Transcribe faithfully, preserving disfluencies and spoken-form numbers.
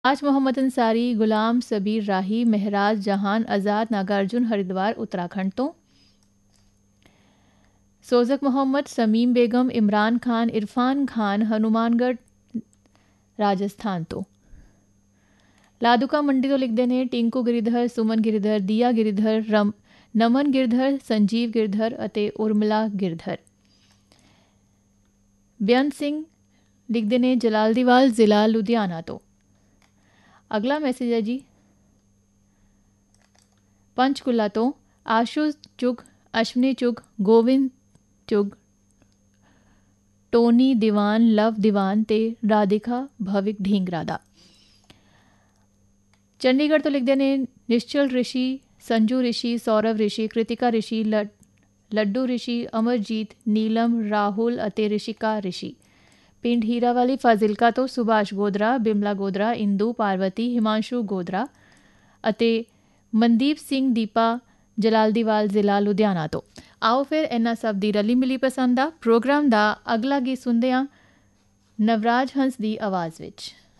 आज मोहम्मद अंसारी, गुलाम सबीर राही, महराज जहान, आज़ाद, नागार्जुन हरिद्वार उत्तराखंड तो। सोजक मोहम्मद, समीम बेगम, इमरान खान, इरफान खान हनुमानगढ़ राजस्थान तो। लादुका मंडी तो लिखते हैं टिंकू गिरिधर, सुमन गिरिधर, दिया गिरिधर, रम नमन गिरधर, संजीव गिरधर ਅਤੇ ਉਰਮਿਲਾ गिरधर। ਬੇਅੰਤ ਸਿੰਘ ਲਿਖਦੇ ਨੇ ਜਲਾਲਦੀਵਾਲ ਜ਼ਿਲ੍ਹਾ ਲੁਧਿਆਣਾ ਤੋਂ। ਅਗਲਾ ਮੈਸੇਜ ਹੈ ਜੀ ਪੰਚਕੁਲਾ ਤੋਂ ਆਸ਼ੂ ਚੁਗ, ਅਸ਼ਵਨੀ ਚੁਗ, ਗੋਵਿੰਦ ਚੁਗ, ਟੋਨੀ ਦੀਵਾਨ, ਲਵ ਦੀਵਾਨ ਤੇ ਰਾਧਿਕਾ ਭਵਿਕ ਢੀਂਗਰਾ ਦਾ। ਚੰਡੀਗੜ੍ਹ ਤੋਂ ਲਿਖਦੇ ਨੇ ਨਿਸ਼ਚਲ ਰਿਸ਼ੀ, ਸੰਜੂ ਰਿਸ਼ੀ, ਸੌਰਵ ਰਿਸ਼ੀ, ਕ੍ਰਿਤਿਕਾ ਰਿਸ਼ੀ, ਲ ਲੱਡੂ ਰਿਸ਼ੀ, ਅਮਰਜੀਤ, ਨੀਲਮ, ਰਾਹੁਲ ਅਤੇ ਰਿਸ਼ਿਕਾ ਰਿਸ਼ੀ। ਪਿੰਡ ਹੀਰਾਵਾਲੀ ਫਾਜ਼ਿਲਕਾ ਤੋਂ ਸੁਭਾਸ਼ ਗੋਦਰਾ, ਬਿਮਲਾ ਗੋਦਰਾ, ਇੰਦੂ, ਪਾਰਵਤੀ, ਹਿਮਾਂਸ਼ੂ ਗੋਦਰਾ ਅਤੇ ਮਨਦੀਪ ਸਿੰਘ ਦੀਪਾ ਜਲਾਲਦੀਵਾਲ ਜ਼ਿਲ੍ਹਾ ਲੁਧਿਆਣਾ ਤੋਂ। ਆਓ ਫਿਰ ਇਹਨਾਂ ਸਭ ਦੀ ਰਲੀ ਮਿਲੀ ਪਸੰਦ ਦਾ ਪ੍ਰੋਗਰਾਮ ਦਾ ਅਗਲਾ ਗੀਤ ਸੁਣਦੇ ਹਾਂ ਨਵਰਾਜ ਹੰਸ ਦੀ ਆਵਾਜ਼ ਵਿੱਚ।